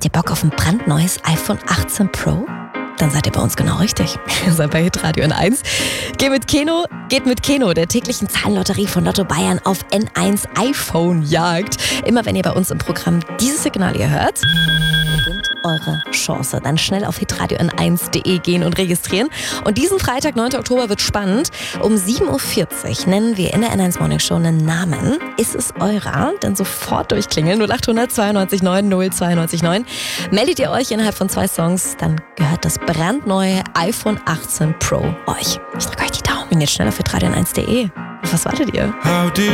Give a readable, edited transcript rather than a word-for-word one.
Habt ihr Bock auf ein brandneues iPhone 18 Pro? Dann seid ihr bei uns genau richtig. Ihr seid bei Hitradio N1. Geht mit Keno, der täglichen Zahlenlotterie von Lotto Bayern auf N1 iPhone-Jagd. Immer wenn ihr bei uns im Programm dieses Signal hier hört, beginnt eure Chance. Dann schnell auf hitradio-n1.de gehen und registrieren. Und diesen Freitag, 9. Oktober, wird spannend. Um 7.40 Uhr nennen wir in der N1 Morning Show einen Namen. Ist es eurer? Dann sofort durchklingeln. 0800 92 9 092 9. Meldet ihr euch innerhalb von 2 Songs, dann gehört das brandneue iPhone 18 Pro euch. Ich drücke euch die Daumen. Und jetzt schnell auf hitradio-n1.de. Auf was wartet ihr?